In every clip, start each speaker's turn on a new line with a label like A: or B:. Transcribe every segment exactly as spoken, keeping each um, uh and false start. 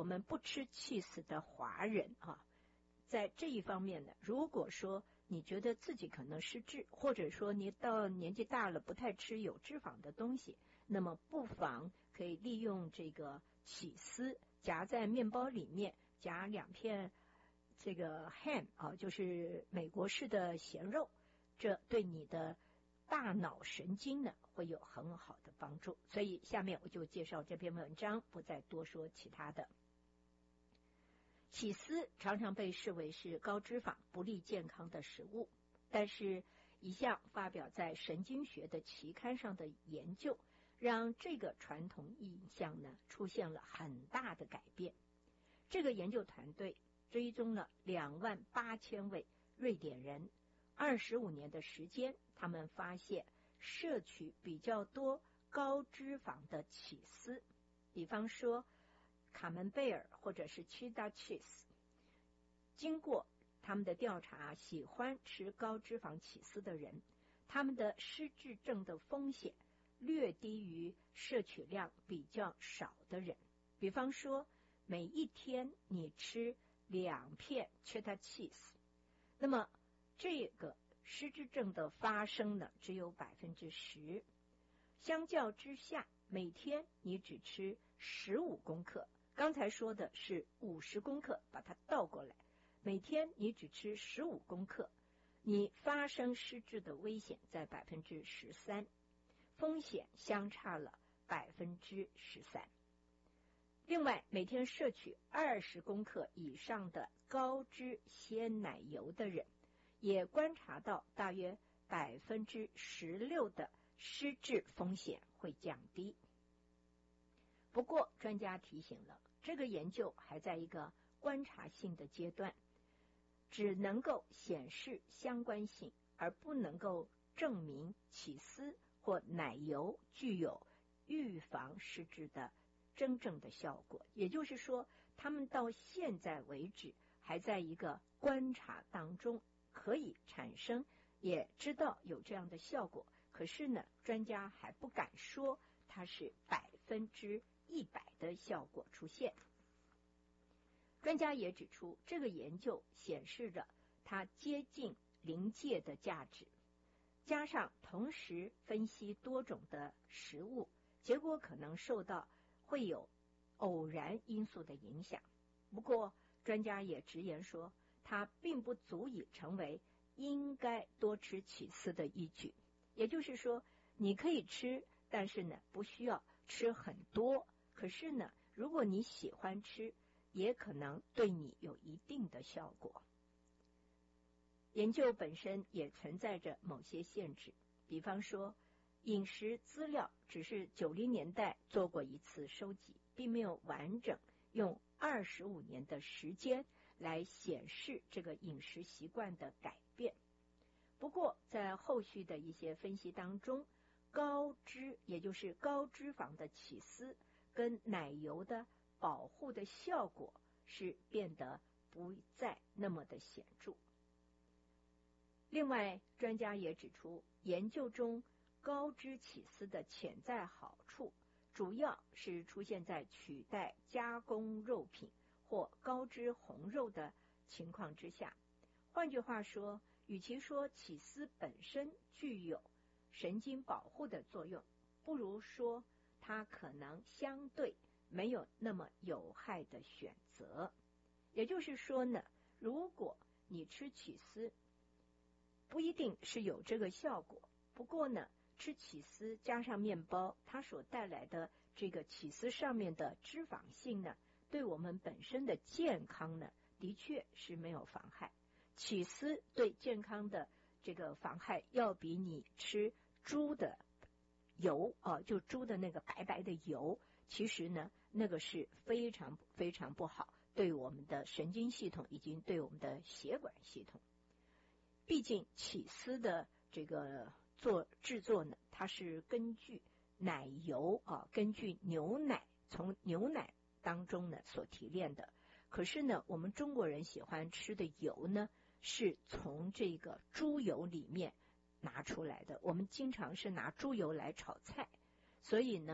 A: 们不吃 cheese 的华人啊，在这一方面呢，如果说你觉得自己可能失智，或者说你到年纪大了不太吃有脂肪的东西，那么不妨可以利用这个起司夹在面包里面，夹两片这个 ham 啊，就是美国式的咸肉，这对你的大脑神经呢会有很好的帮助。所以下面我就介绍这篇文章，不再多说其他的。起司常常被视为是高脂肪、不利健康的食物，但是一项发表在神经学的期刊上的研究，让这个传统印象呢出现了很大的改变。这个研究团队追踪了两万八千位瑞典人，二十五年的时间，他们发现摄取比较多高脂肪的起司，比方说卡门贝尔或者是 cheddar cheese。 经过他们的调查，喜欢吃高脂肪起司的人，他们的失智症的风险略低于摄取量比较少的人。比方说每一天你吃两片 cheddar cheese， 那么这个失智症的发生呢只有百分之十。相较之下，每天你只吃十五公克，刚才说的是五十公克，把它倒过来，每天你只吃十五公克，你发生失智的危险在百分之十三，风险相差了百分之十三。另外，每天摄取二十公克以上的高脂鲜奶油的人，也观察到大约百分之十六的失智风险会降低。不过，专家提醒了，这个研究还在一个观察性的阶段，只能够显示相关性，而不能够证明起司或奶油具有预防失智的真正的效果。也就是说，他们到现在为止还在一个观察当中，可以产生，也知道有这样的效果，可是呢，专家还不敢说它是百分之一百的效果出现。专家也指出，这个研究显示着它接近临界的价值，加上同时分析多种的食物，结果可能受到会有偶然因素的影响。不过专家也直言说，它并不足以成为应该多吃起司的依据。也就是说，你可以吃，但是呢不需要吃很多，可是呢如果你喜欢吃，也可能对你有一定的效果。研究本身也存在着某些限制，比方说饮食资料只是九零年代做过一次收集，并没有完整用二十五年的时间来显示这个饮食习惯的改变。不过在后续的一些分析当中，高脂也就是高脂肪的起司跟奶油的保护的效果是变得不再那么的显著。另外，专家也指出，研究中高脂起司的潜在好处主要是出现在取代加工肉品或高脂红肉的情况之下。换句话说，与其说起司本身具有神经保护的作用，不如说它可能相对没有那么有害的选择。也就是说呢，如果你吃起司，不一定是有这个效果。不过呢，吃起司加上面包，它所带来的这个起司上面的脂肪性呢，对我们本身的健康呢，的确是没有妨害。起司对健康的这个妨害，要比你吃猪的油啊，就猪的那个白白的油，其实呢，那个是非常非常不好，对我们的神经系统以及对我们的血管系统。毕竟起司的这个做制作呢，它是根据奶油啊，根据牛奶，从牛奶当中呢所提炼的。可是呢，我们中国人喜欢吃的油呢，是从这个猪油里面拿出来的。我们经常是拿猪油来炒菜，所以呢，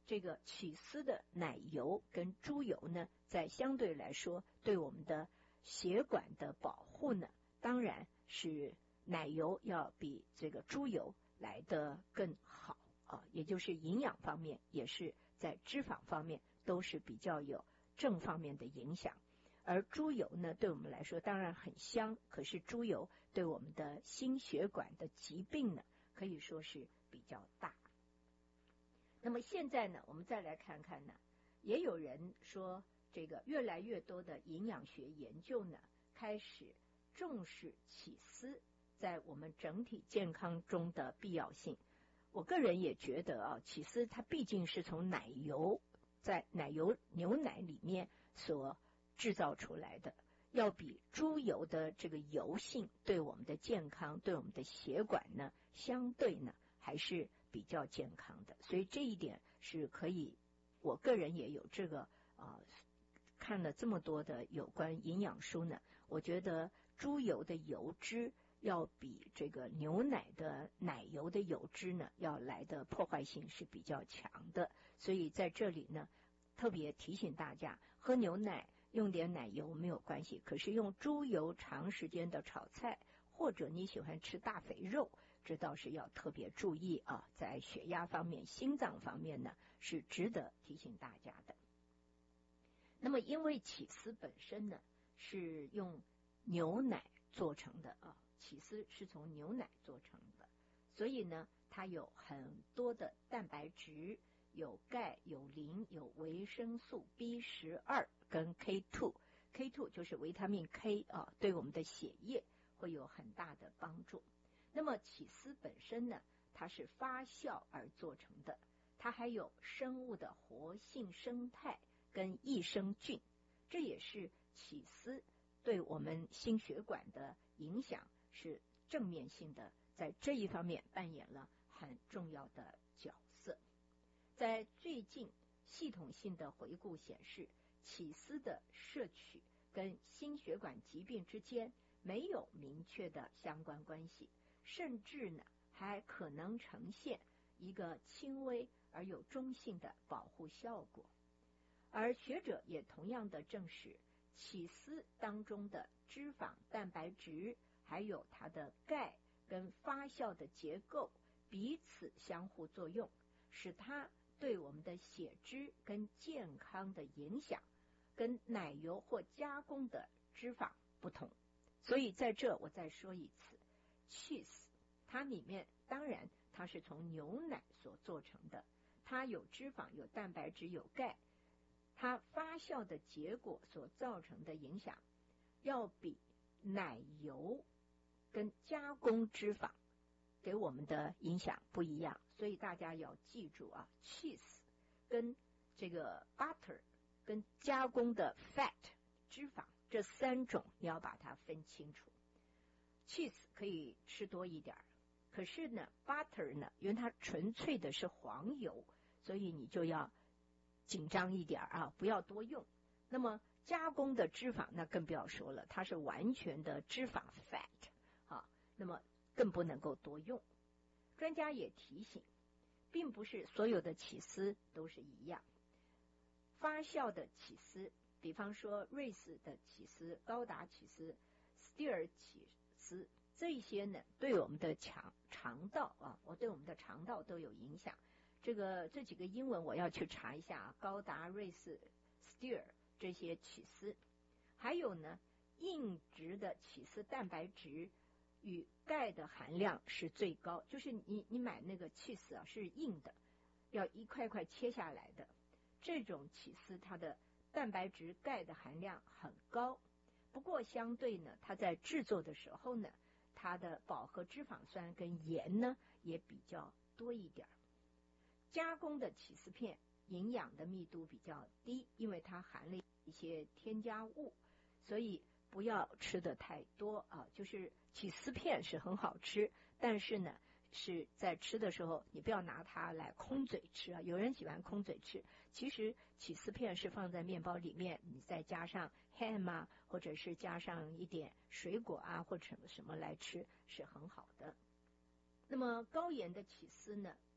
A: 这个起司的奶油跟猪油呢，在相对来说对我们的血管的保护呢，当然是奶油要比这个猪油来得更好啊，也就是营养方面也是在脂肪方面都是比较有正方面的影响。而猪油呢，对我们来说当然很香，可是猪油对我们的心血管的疾病呢，可以说是比较大。那么现在呢，我们再来看看呢，也有人说这个越来越多的营养学研究呢，开始重视起司在我们整体健康中的必要性。我个人也觉得啊，起司它毕竟是从奶油在奶油牛奶里面所制造出来的，要比猪油的这个油性对我们的健康对我们的血管呢，相对呢还是比较健康的。所以这一点是可以，我个人也有这个啊、呃，看了这么多的有关营养书呢，我觉得猪油的油脂要比这个牛奶的奶油的油脂呢要来的破坏性是比较强的。所以在这里呢特别提醒大家，喝牛奶用点奶油没有关系，可是用猪油长时间的炒菜，或者你喜欢吃大肥肉，这倒是要特别注意啊，在血压方面心脏方面呢是值得提醒大家的。那么因为起司本身呢是用牛奶做成的啊，起司是从牛奶做成的，所以呢它有很多的蛋白质，有钙，有磷，有维生素 B 十二 跟 K 二 K 二 就是维他命 K 啊，对我们的血液会有很大的帮助。那么起司本身呢，它是发酵而做成的，它还有生物的活性生态跟益生菌，这也是起司对我们心血管的影响是正面性的，在这一方面扮演了很重要的角色。在最近系统性的回顾显示，起司的摄取跟心血管疾病之间没有明确的相关关系，甚至呢还可能呈现一个轻微而有中性的保护效果。而学者也同样的证实，起司当中的脂肪、蛋白质还有它的钙跟发酵的结构彼此相互作用，使它对我们的血脂跟健康的影响跟奶油或加工的脂肪不同。所以在这我再说一次， cheese 它里面当然它是从牛奶所做成的，它有脂肪，有蛋白质，有钙，它发酵的结果所造成的影响要比奶油跟加工脂肪给我们的影响不一样。所以大家要记住啊， cheese 跟这个 butter 跟加工的 fat 脂肪这三种你要把它分清楚。 cheese 可以吃多一点，可是呢 butter 呢，因为它纯粹的是黄油，所以你就要紧张一点啊，不要多用。那么加工的脂肪那更不要说了，它是完全的脂肪 fat 啊，那么更不能够多用。专家也提醒，并不是所有的起司都是一样，发酵的起司，比方说瑞士的起司、高达起司、斯蒂尔起司，这些呢对我们的肠肠道啊，我对我们的肠道都有影响。这个这几个英文我要去查一下啊，高达、瑞士、斯蒂尔这些起司。还有呢，硬质的起司蛋白质与钙的含量是最高，就是你你买那个起司啊是硬的，要一块块切下来的，这种起司它的蛋白质钙的含量很高。不过相对呢，它在制作的时候呢，它的饱和脂肪酸跟盐呢也比较多一点。加工的起司片营养的密度比较低，因为它含了一些添加物，所以不要吃的太多啊。就是起司片是很好吃，但是呢是在吃的时候你不要拿它来空嘴吃啊。有人喜欢空嘴吃，其实起司片是放在面包里面，你再加上 ham 啊，或者是加上一点水果啊或者什么什么来吃是很好的。那么高盐的起司呢，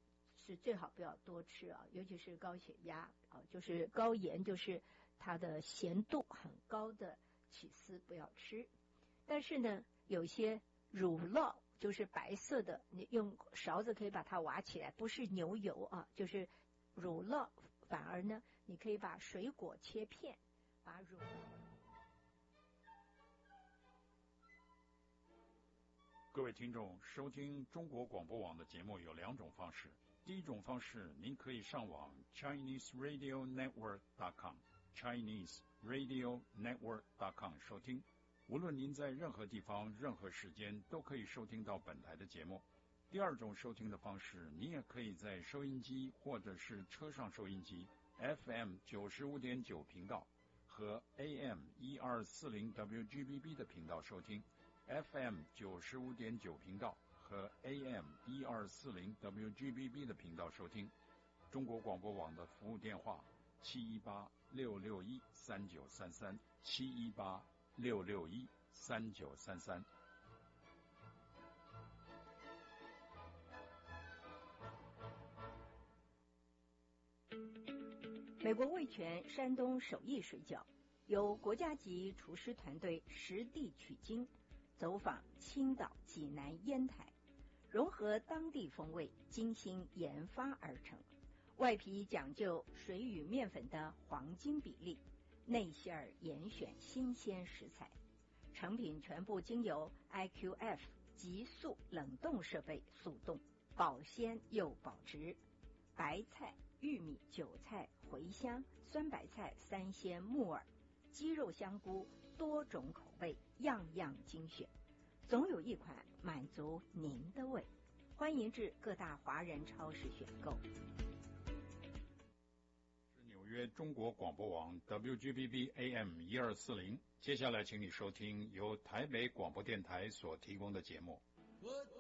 A: 是最好不要多吃啊，尤其是高血压啊，就是高盐，就是它的咸度很高的起司不要吃。但是呢，有些乳酪就是白色的，你用勺子可以把它挖起来，不是牛油啊，就是乳酪。反而呢，你可以把水果切片，把乳
B: 各位听众，收听中国广播网的节目有两种方式。第一种方式，您可以上网 Chinese Radio Network dot com Chinese Radio Network dot com 收听。无论您在任何地方、任何时间，都可以收听到本台的节目。第二种收听的方式，你也可以在收音机或者是车上收音机 F M 九十五点九频道和 A M 一二四零 W G B B 的频道收听。F M 九十五点九频道和 A M 一二四零 W G B B 的频道收听。中国广播网的服务电话七一八六六一三九三三七一八六六一三九三三。
A: 美国味全山东手艺水饺，由国家级厨师团队实地取经，走访青岛、济南、烟台，融合当地风味，精心研发而成。外皮讲究水与面粉的黄金比例，内馅儿严选新鲜食材，成品全部经由 I Q F 急速冷冻设备速冻，保鲜又保值。白菜、玉米、韭菜、茴香、酸白菜、三鲜、木耳、鸡肉、香菇，多种口味，样样精选，总有一款满足您的胃。欢迎至各大华人超市选购。
B: 是纽约中国广播网 W G B B A M 一二四零。接下来，请你收听由台北广播电台所提供的节目。